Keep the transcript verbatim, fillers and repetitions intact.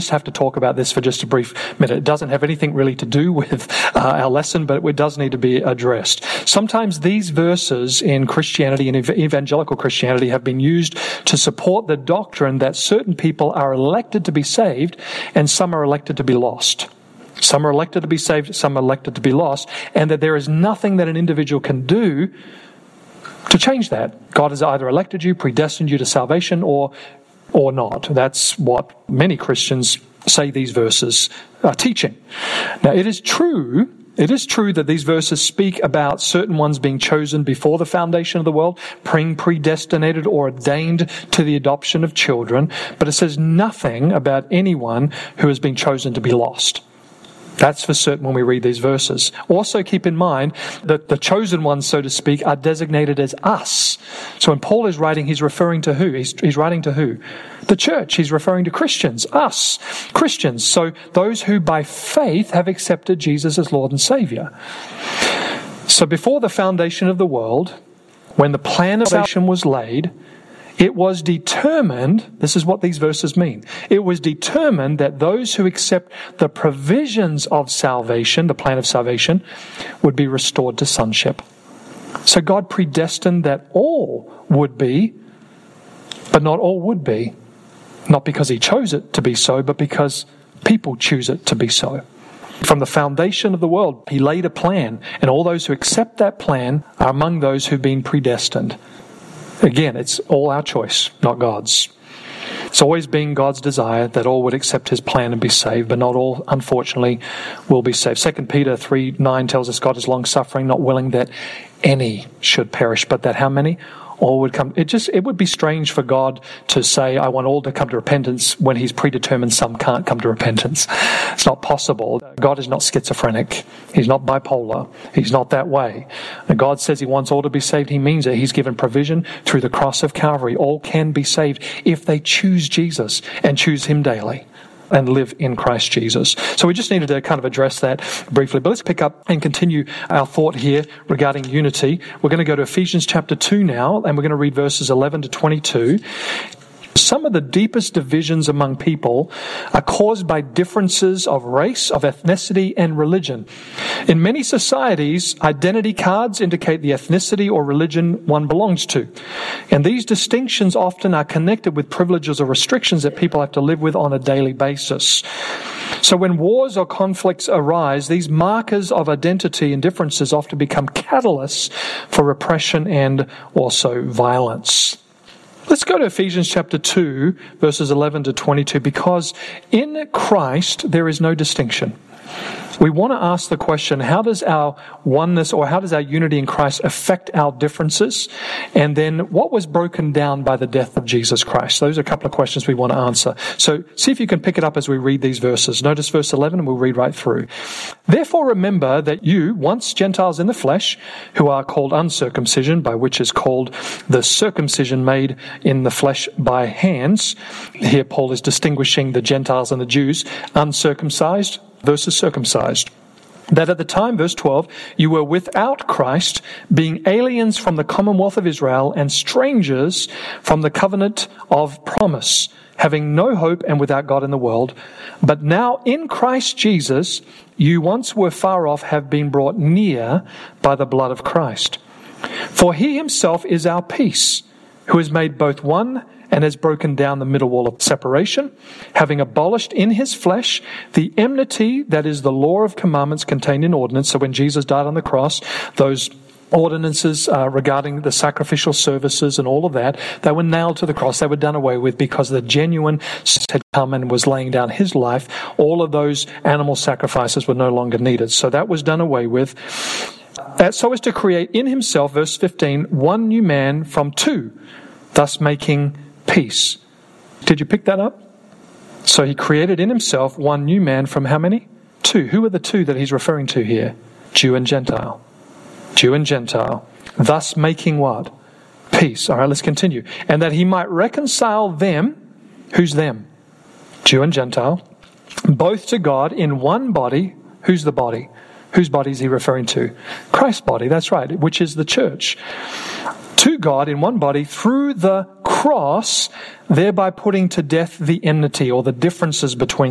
just have to talk about this for just a brief minute. It doesn't have anything really to do with uh, our lesson, but it does need to be addressed. Sometimes these verses in Christianity and evangelical Christianity have been used to support the doctrine that certain people are elected to be saved and some are elected to be lost. Some are elected to be saved, some are elected to be lost, and that there is nothing that an individual can do to change that. God has either elected you, predestined you to salvation, or or not. That's what many Christians say these verses are teaching. Now, it is true, it is true that these verses speak about certain ones being chosen before the foundation of the world, being predestinated or ordained to the adoption of children, but it says nothing about anyone who has been chosen to be lost. That's for certain when we read these verses. Also keep in mind that the chosen ones, so to speak, are designated as us. So when Paul is writing, he's referring to who? He's, he's writing to who? The church. He's referring to Christians, us, Christians. So those who by faith have accepted Jesus as Lord and Savior. So before the foundation of the world, when the plan of salvation was laid, it was determined, this is what these verses mean, it was determined that those who accept the provisions of salvation, the plan of salvation, would be restored to sonship. So God predestined that all would be, but not all would be. Not because He chose it to be so, but because people choose it to be so. From the foundation of the world, He laid a plan, and all those who accept that plan are among those who've been predestined. Again, it's all our choice, not God's. It's always been God's desire that all would accept His plan and be saved, but not all, unfortunately, will be saved. Second Peter three nine tells us God is long-suffering, not willing that any should perish, but that how many? All would come. It just it would be strange for God to say, I want all to come to repentance when He's predetermined some can't come to repentance. It's not possible. God is not schizophrenic. He's not bipolar. He's not that way. And God says He wants all to be saved. He means it. He's given provision through the cross of Calvary. All can be saved if they choose Jesus and choose Him daily and live in Christ Jesus. So we just needed to kind of address that briefly. But let's pick up and continue our thought here regarding unity. We're going to go to Ephesians chapter two now, and we're going to read verses eleven to twenty-two. Some of the deepest divisions among people are caused by differences of race, of ethnicity, and religion. In many societies, identity cards indicate the ethnicity or religion one belongs to. And these distinctions often are connected with privileges or restrictions that people have to live with on a daily basis. So when wars or conflicts arise, these markers of identity and differences often become catalysts for repression and also violence. Let's go to Ephesians chapter two, verses eleven to twenty-two, because in Christ there is no distinction. We want to ask the question, how does our oneness or how does our unity in Christ affect our differences? And then what was broken down by the death of Jesus Christ? Those are a couple of questions we want to answer. So see if you can pick it up as we read these verses. Notice verse eleven and we'll read right through. Therefore remember that you, once Gentiles in the flesh, who are called uncircumcision, by which is called the circumcision made in the flesh by hands. Here Paul is distinguishing the Gentiles and the Jews, uncircumcised versus circumcised. That at the time, verse twelve, you were without Christ, being aliens from the commonwealth of Israel and strangers from the covenant of promise, having no hope and without God in the world. But now in Christ Jesus, you once were far off, have been brought near by the blood of Christ. For He Himself is our peace, who has made both one and has broken down the middle wall of separation, having abolished in His flesh the enmity, that is the law of commandments contained in ordinance. So when Jesus died on the cross, those ordinances uh, regarding the sacrificial services and all of that, they were nailed to the cross. They were done away with because the genuine had come and was laying down His life. All of those animal sacrifices were no longer needed. So that was done away with. Uh, so as to create in Himself, verse fifteen, one new man from two, thus making peace. Did you pick that up? So He created in Himself one new man from how many? Two. Who are the two that He's referring to here? Jew and Gentile. Jew and Gentile. Thus making what? Peace. All right, let's continue. And that He might reconcile them. Who's them? Jew and Gentile. Both to God in one body. Who's the body? Whose body is He referring to? Christ's body, that's right, which is the church. To God in one body through the cross, thereby putting to death the enmity or the differences between